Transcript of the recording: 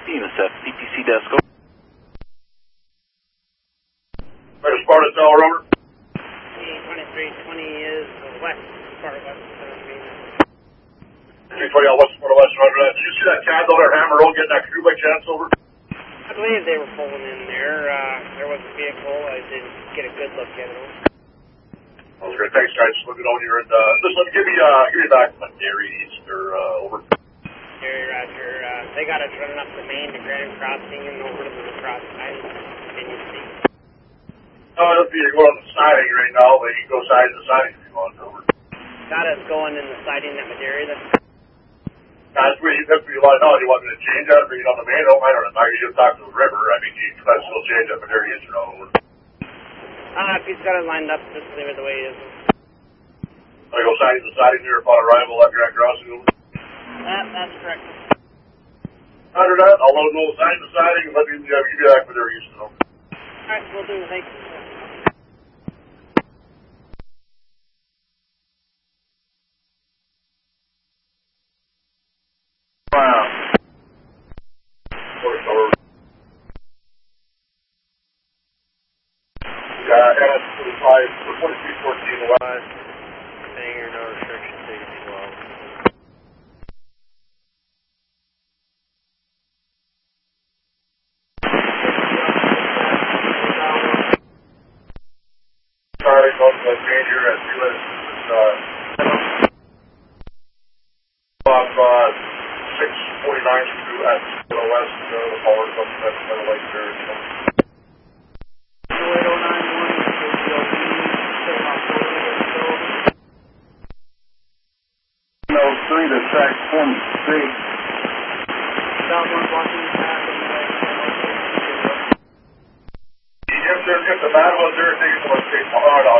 UNICEF, CPC desk. Where's Sparta Tower, over? 2320 is the west part of West 320 on West Sparta West, roger that. Did you see that cat over there, Hammer Road, getting that canoe by chance, over? I believe they were pulling in there. There was a vehicle. I didn't get a good look at it. I was great. Thanks, guys. Looking on here. And, listen, give me back my Dairy East, or, over. Gary, roger. They got us running up the main to Grand Crossing and over to the cross side. Can you see? That'd be going on the siding right now, but you can go side to siding if you want, over. Got us going in the siding at Madera. That's where you line out. You want me to change that or you on the main? I don't mind on the back. You just talk to the river. I mean, you can still change that, but there he is, you know, over. If he's got it lined up, just leave it the way it is. I go siding to siding here upon arrival at Grand Crossing, over. That's correct. After that, I'll load no siding to siding and let me give you back what they're used to. Alright, we'll do. Thanks. Wow. Yeah, and it's 2314 west. Hanger, no restriction, take 12. Sorry, close to danger at Felix. Off 649 through at the west, the power is up at the lake there. 03 to track 23. Got one blocking the path on the way. If the bad ones there, take it to a state hard on